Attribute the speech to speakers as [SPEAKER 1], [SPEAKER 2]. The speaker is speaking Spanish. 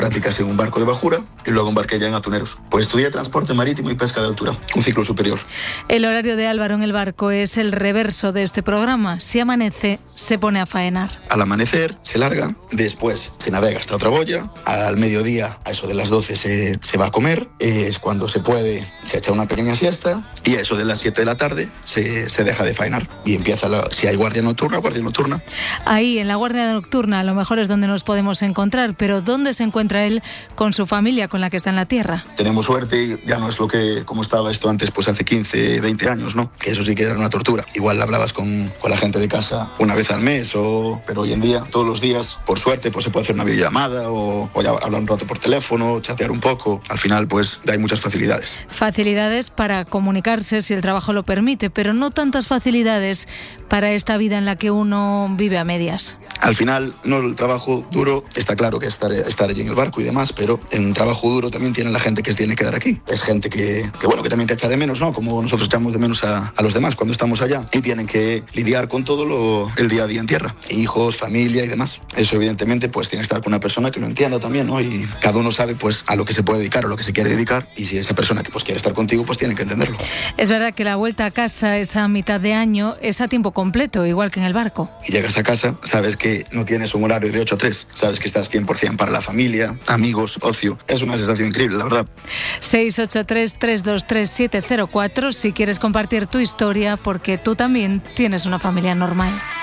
[SPEAKER 1] prácticas en un barco de bajura y luego embarqué ya en atuneros. Pues estudié transporte marítimo y pesca de altura, un ciclo superior.
[SPEAKER 2] El horario de Álvaro en el barco es el reverso de este programa. Si amanece, se pone a faenar.
[SPEAKER 1] Al amanecer se larga, después se navega hasta otra boya, al mediodía, a eso de las 12 se va a comer, es cuando se puede, se echa una pequeña siesta y a eso de las 7 de la tarde se deja de faenar y empieza, si hay guardia nocturna.
[SPEAKER 2] Ahí, en la guardia nocturna, a lo mejor es donde nos podemos encontrar, pero ¿dónde se encuentra él con su familia, con la que está en la tierra?
[SPEAKER 1] Tenemos suerte, ya no es como estaba esto antes, pues hace 15, 20 años, ¿no? Que eso sí que era una tortura. Igual hablabas con la gente de casa una vez al mes, pero hoy en día, todos los días, por suerte, pues se puede hacer una videollamada o ya hablar un rato por teléfono, chatear un poco. Al final, pues hay muchas facilidades.
[SPEAKER 2] Facilidades para comunicarse si el trabajo lo permite, pero no tantas facilidades para esta vida en la que uno vive a medias.
[SPEAKER 1] Al final, no, el trabajo duro, está claro que estar allí en el barco y demás, pero en un trabajo duro también tiene la gente que se tiene que quedar aquí. Es gente que también te echa de menos, ¿no? Como nosotros echamos de menos a los demás cuando estamos allá y tienen que lidiar con todo el día a día en tierra. Hijos, familia y demás. Eso, evidentemente, pues tiene que estar con una persona que lo entienda también, ¿no? Y cada uno sabe, pues, a lo que se puede dedicar o lo que se quiere dedicar. Y si esa persona que, pues, quiere estar contigo, pues tiene que entenderlo.
[SPEAKER 2] Es verdad que la vuelta a casa, esa mitad de año, es a tiempo completo, igual que en el barco.
[SPEAKER 1] Y llegas a casa, sabes que no tienes un horario de 8 a 3, sabes que estás 100% para la familia, amigos, ocio. Es una sensación increíble, la verdad.
[SPEAKER 2] 683-323-704 si quieres compartir tu historia, porque tú también tienes una familia normal.